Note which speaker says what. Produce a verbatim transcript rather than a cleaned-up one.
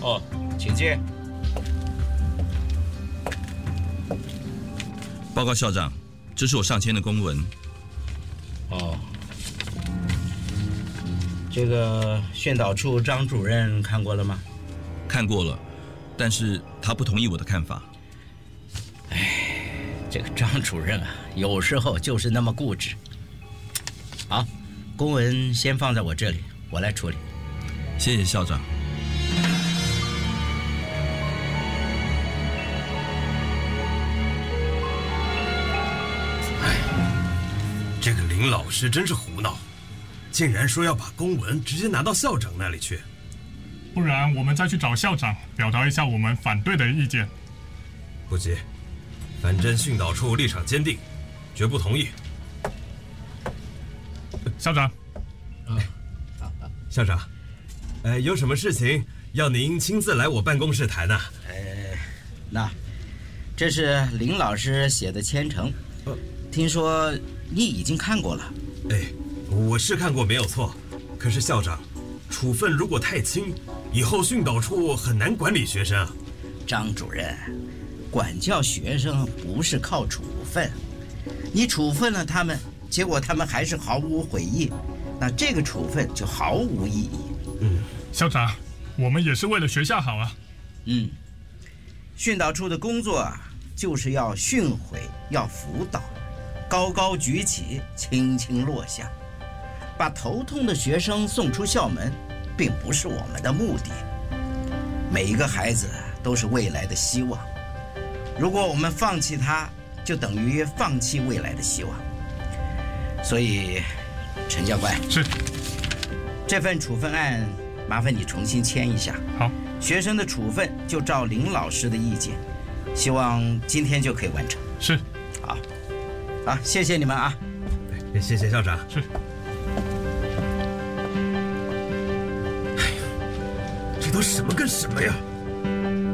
Speaker 1: 哦，请进。
Speaker 2: 报告校长，这是我上签的公文。
Speaker 1: 哦，这个训导处张主任看过了吗？
Speaker 2: 看过了，但是他不同意我的看法。
Speaker 1: 哎，这个张主任啊，有时候就是那么固执。好，公文先放在我这里，我来处理。
Speaker 2: 谢谢校长。
Speaker 3: 这个林老师真是胡闹，竟然说要把公文直接拿到校长那里去。
Speaker 4: 不然我们再去找校长，表达一下我们反对的意见。
Speaker 3: 不急，反正训导处立场坚定，绝不同意。
Speaker 4: 校长，
Speaker 3: 啊，校长，呃，有什么事情要您亲自来我办公室谈呢？
Speaker 1: 呃，那这是林老师写的签呈，听说你已经看过了。
Speaker 3: 哎，我是看过没有错，可是校长，处分如果太轻，以后训导处很难管理学生啊。
Speaker 1: 张主任，管教学生不是靠处分，你处分了他们，结果他们还是毫无悔意，那这个处分就毫无意义。
Speaker 4: 嗯，校长，我们也是为了学校好啊。
Speaker 1: 嗯，训导处的工作啊，就是要训诲，要辅导，高高举起，轻轻落下。把头痛的学生送出校门，并不是我们的目的。每一个孩子都是未来的希望，如果我们放弃他，就等于放弃未来的希望。所以，陈教官，
Speaker 4: 是
Speaker 1: 这份处分案，麻烦你重新签一下。
Speaker 4: 好，
Speaker 1: 学生的处分就照林老师的意见，希望今天就可以完成。
Speaker 4: 是，
Speaker 1: 好，好，谢谢你们啊！
Speaker 3: 谢谢校长。
Speaker 4: 是。
Speaker 3: 哎呀，这都什么跟什么呀？